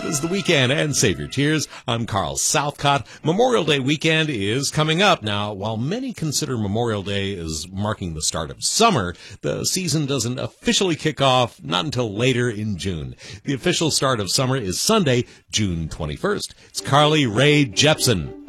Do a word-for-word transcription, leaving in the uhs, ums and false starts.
That is the weekend and Save Your Tears. I'm Carl Southcott. Memorial Day weekend is coming up. Now, while many consider Memorial Day as marking the start of summer, the season doesn't officially kick off not until later in June. The official start of summer is Sunday, June twenty-first. It's Carly Rae Jepsen.